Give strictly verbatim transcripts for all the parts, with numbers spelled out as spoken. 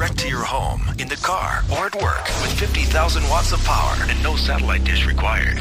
direct to your home, in the car, or at work with fifty thousand watts of power and no satellite dish required.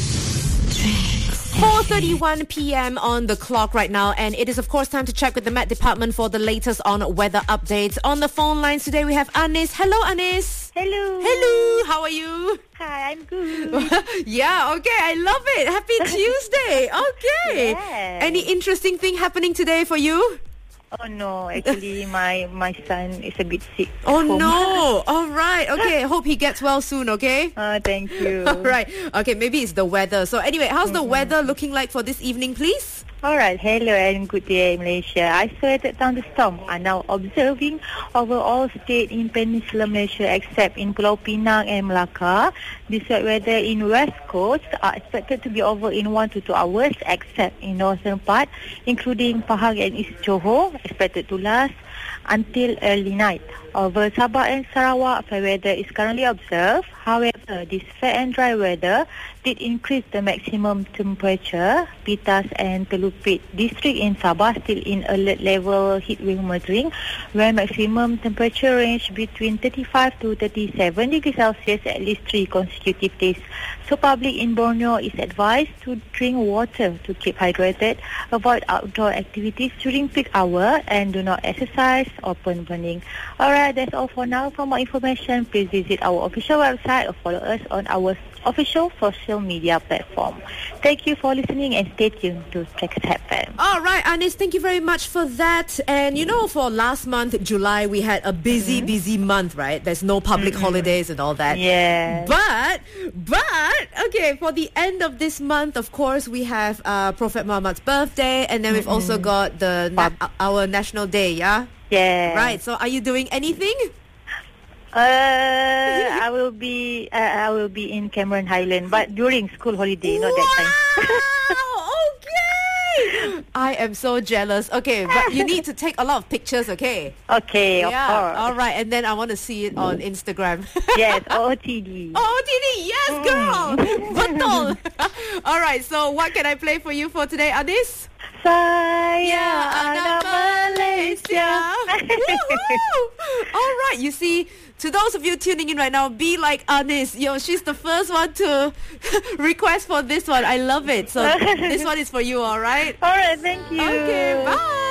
four thirty-one p.m. on the clock right now, and it is of course time to check with the Met Department for the latest on weather updates. On the phone lines today we have Anis. Hello, Anis. Hello. Hello. How are you? Hi, I'm good. Yeah, okay. I love it. Happy Tuesday. Okay. Yes. Any interesting thing happening today for you? Oh no, actually my my son is a bit sick. at Oh home. no. All right. Okay. I hope he gets well soon, okay? Uh, thank you. All right. Okay, maybe it's the weather. So anyway, how's the weather looking like for this evening, please? Alright, hello and good day Malaysia. Isolated thunderstorms are now observing over all states in Peninsular Malaysia except in Pulau Pinang and Melaka. This wet weather in West Coast are expected to be over in one to two hours except in northern part, including Pahang and East Johor, expected to last until early night. Over Sabah and Sarawak, fair weather is currently observed. However, this fair and dry weather did increase the maximum temperature. Pitas and Telupit district in Sabah still in alert level heat wave monitoring, where maximum temperature range between thirty-five to thirty-seven degrees Celsius at least three consecutive days. So public in Borneo is advised to drink water to keep hydrated, avoid outdoor activities during peak hour, and do not exercise open burning. Alright, that's all for now. For more information, please visit our official website or follow us on our official social media platform. Thank you for listening and stay tuned to Trax F M. All right, Anis, thank you very much for that. And you know, for last month, July, we had a busy, mm-hmm. busy month, right? There's no public mm-hmm. holidays and all that. Yeah. But, but, okay, for the end of this month, of course, we have uh, Prophet Muhammad's birthday, and then we've mm-hmm. also got the na- our National Day, yeah? Yeah. Right, so are you doing anything? Uh, I will be uh, I will be in Cameron Highland, but during school holiday, not that time. Wow, okay. I am so jealous. Okay, but you need to take a lot of pictures, okay? Okay, yeah, of course. all right, and then I want to see it on Instagram. Yes, O O T D. O O T D, yes, girl. Betul. All right, so what can I play for you for today, Anis? Saya anak Malaysia. All right, you see, to those of you tuning in right now, be like Anis. Yo, she's the first one to request for this one. I love it. So this one is for you, all right? All right, thank you. Okay, bye.